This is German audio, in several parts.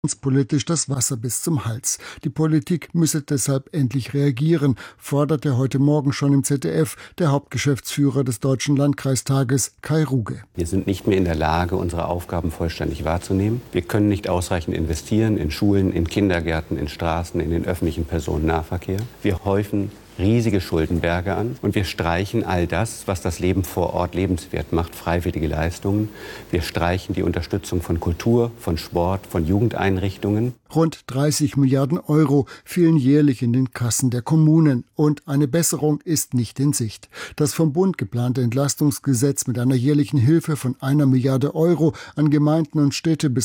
politisch das Wasser bis zum Hals. Die Politik müsse deshalb endlich reagieren, forderte heute Morgen schon im ZDF der Hauptgeschäftsführer des Deutschen Landkreistages, Kai Ruge. Wir sind nicht mehr in der Lage, unsere Aufgaben vollständig wahrzunehmen. Wir können nicht ausreichend investieren in Schulen, in Kindergärten, in Straßen, in den öffentlichen Personennahverkehr. Wir häufen riesige Schuldenberge an und wir streichen all das, was das Leben vor Ort lebenswert macht, freiwillige Leistungen. Wir streichen die Unterstützung von Kultur, von Sport, von Jugendeinrichtungen. Rund 30 Milliarden Euro fehlen jährlich in den Kassen der Kommunen und eine Besserung ist nicht in Sicht. Das vom Bund geplante Entlastungsgesetz mit einer jährlichen Hilfe von 1 Milliarde Euro an Gemeinden und Städte bis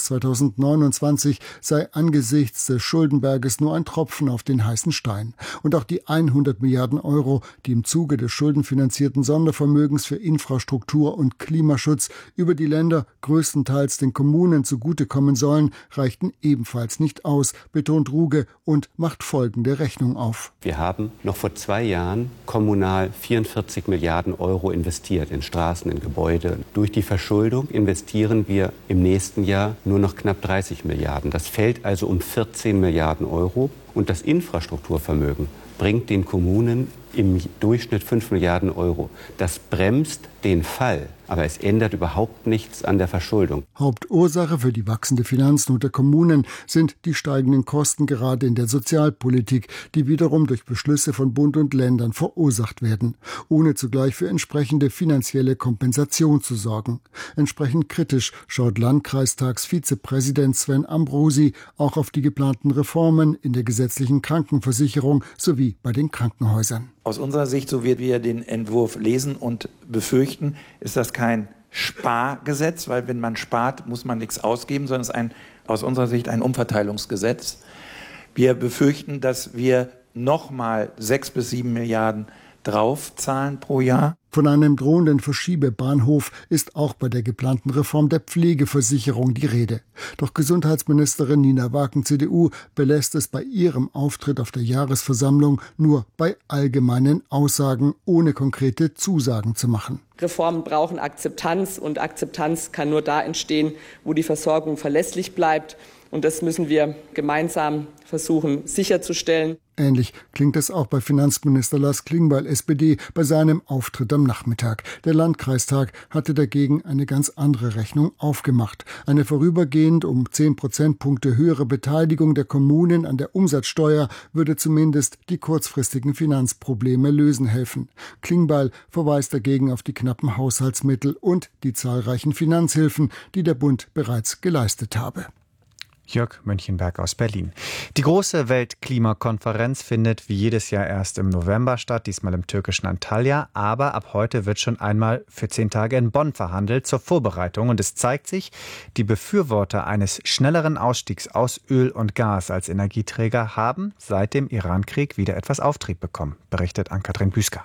2029 sei angesichts des Schuldenberges nur ein Tropfen auf den heißen Stein. Und auch die 100 Milliarden Euro, die im Zuge des schuldenfinanzierten Sondervermögens für Infrastruktur und Klimaschutz über die Länder größtenteils den Kommunen zugutekommen sollen, reichten ebenfalls nicht aus, betont Ruge und macht folgende Rechnung auf. Wir haben noch vor 2 Jahren kommunal 44 Milliarden Euro investiert in Straßen, in Gebäude. Durch die Verschuldung investieren wir im nächsten Jahr nur noch knapp 30 Milliarden. Das fällt also um 14 Milliarden Euro. Und das Infrastrukturvermögen bringt den Kommunen im Durchschnitt 5 Milliarden Euro. Das bremst den Fall, aber es ändert überhaupt nichts an der Verschuldung. Hauptursache für die wachsende Finanznot der Kommunen sind die steigenden Kosten gerade in der Sozialpolitik, die wiederum durch Beschlüsse von Bund und Ländern verursacht werden, ohne zugleich für entsprechende finanzielle Kompensation zu sorgen. Entsprechend kritisch schaut Landkreistagsvizepräsident Sven Ambrosi auch auf die geplanten Reformen in der gesetzlichen Krankenversicherung sowie bei den Krankenhäusern. Aus unserer Sicht, so wie wir den Entwurf lesen und befürchten, ist das kein Spargesetz, weil wenn man spart, muss man nichts ausgeben, sondern es ist aus unserer Sicht ein Umverteilungsgesetz. Wir befürchten, dass wir nochmal 6 bis 7 Milliarden draufzahlen pro Jahr. Von einem drohenden Verschiebebahnhof ist auch bei der geplanten Reform der Pflegeversicherung die Rede. Doch Gesundheitsministerin Nina Wagen, CDU, belässt es bei ihrem Auftritt auf der Jahresversammlung nur bei allgemeinen Aussagen, ohne konkrete Zusagen zu machen. Reformen brauchen Akzeptanz und Akzeptanz kann nur da entstehen, wo die Versorgung verlässlich bleibt. Und das müssen wir gemeinsam versuchen sicherzustellen. Ähnlich klingt es auch bei Finanzminister Lars Klingbeil, SPD, bei seinem Auftritt am Nachmittag. Der Landkreistag hatte dagegen eine ganz andere Rechnung aufgemacht. Eine vorübergehend um 10 Prozentpunkte höhere Beteiligung der Kommunen an der Umsatzsteuer würde zumindest die kurzfristigen Finanzprobleme lösen helfen. Klingbeil verweist dagegen auf die knappen Haushaltsmittel und die zahlreichen Finanzhilfen, die der Bund bereits geleistet habe. Jörg Mönchenberg aus Berlin. Die große Weltklimakonferenz findet wie jedes Jahr erst im November statt, diesmal im türkischen Antalya. Aber ab heute wird schon einmal für 10 Tage in Bonn verhandelt zur Vorbereitung. Und es zeigt sich, die Befürworter eines schnelleren Ausstiegs aus Öl und Gas als Energieträger haben seit dem Irankrieg wieder etwas Auftrieb bekommen, berichtet Ann-Kathrin Büsker.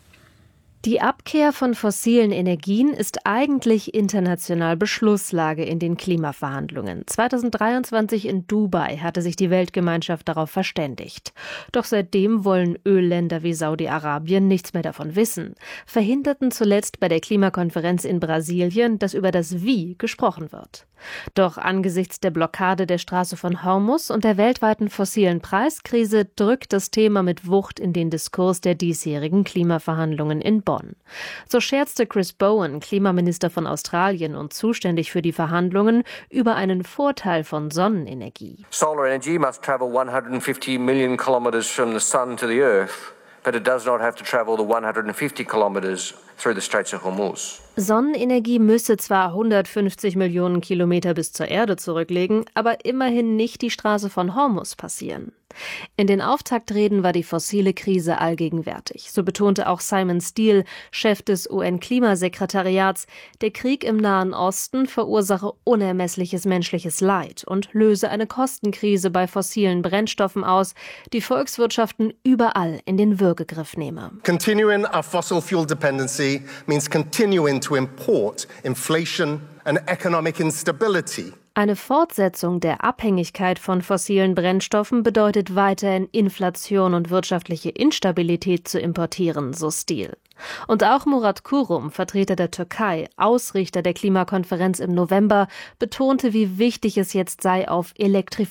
Die Abkehr von fossilen Energien ist eigentlich international Beschlusslage in den Klimaverhandlungen. 2023 in Dubai hatte sich die Weltgemeinschaft darauf verständigt. Doch seitdem wollen Ölländer wie Saudi-Arabien nichts mehr davon wissen, verhinderten zuletzt bei der Klimakonferenz in Brasilien, dass über das Wie gesprochen wird. Doch angesichts der Blockade der Straße von Hormuz und der weltweiten fossilen Preiskrise drückt das Thema mit Wucht in den Diskurs der diesjährigen Klimaverhandlungen in Bonn. So scherzte Chris Bowen, Klimaminister von Australien und zuständig für die Verhandlungen, über einen Vorteil von Sonnenenergie. Solar energy must travel 150 million kilometers from the sun to the earth, but it does not have to travel the 150 kilometers through the Straits of Hormuz. Sonnenenergie müsse zwar 150 Millionen Kilometer bis zur Erde zurücklegen, aber immerhin nicht die Straße von Hormuz passieren. In den Auftaktreden war die fossile Krise allgegenwärtig. So betonte auch Simon Steele, Chef des UN-Klimasekretariats, der Krieg im Nahen Osten verursache unermessliches menschliches Leid und löse eine Kostenkrise bei fossilen Brennstoffen aus, die Volkswirtschaften überall in den Würgegriff nehme. Continuing our fossil fuel dependency means continuing to import inflation and economic instability. Eine Fortsetzung der Abhängigkeit von fossilen Brennstoffen bedeutet weiterhin Inflation und wirtschaftliche Instabilität zu importieren, so Steele. Und auch Murat Kurum, Vertreter der Türkei, Ausrichter der Klimakonferenz im November, betonte, wie wichtig es jetzt sei, auf Elektrifizierung